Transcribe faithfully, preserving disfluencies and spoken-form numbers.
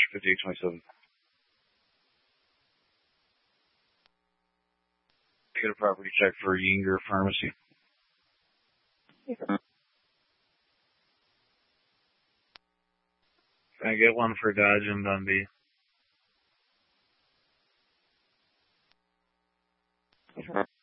fifty-eight twenty-seven. Get a property check for Yinger Pharmacy. Yeah. Can I get one for Dodge and Dundee? Mhm.